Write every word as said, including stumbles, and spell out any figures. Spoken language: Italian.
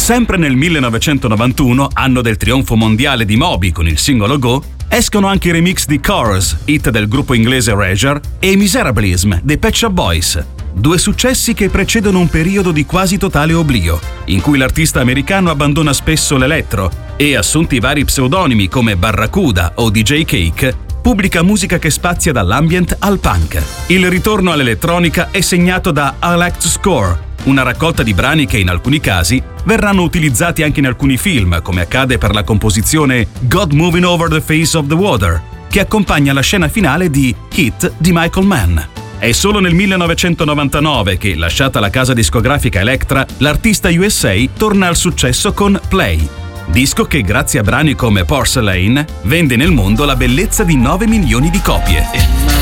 Sempre nel millenovecentonovantuno, anno del trionfo mondiale di Moby con il singolo Go, escono anche i remix di Chorus, hit del gruppo inglese Erasure, e Miserablism dei Pet Shop Boys. Due successi che precedono un periodo di quasi totale oblio, in cui l'artista americano abbandona spesso l'elettro e, assunti vari pseudonimi come Barracuda o D J Cake, pubblica musica che spazia dall'ambient al punk. Il ritorno all'elettronica è segnato da I Like to Score, una raccolta di brani che in alcuni casi verranno utilizzati anche in alcuni film, come accade per la composizione God Moving Over the Face of the Water, che accompagna la scena finale di Hit di Michael Mann. È solo nel millenovecentonovantanove che, lasciata la casa discografica Elektra, l'artista U S A torna al successo con Play, disco che grazie a brani come Porcelain vende nel mondo la bellezza di nove milioni di copie.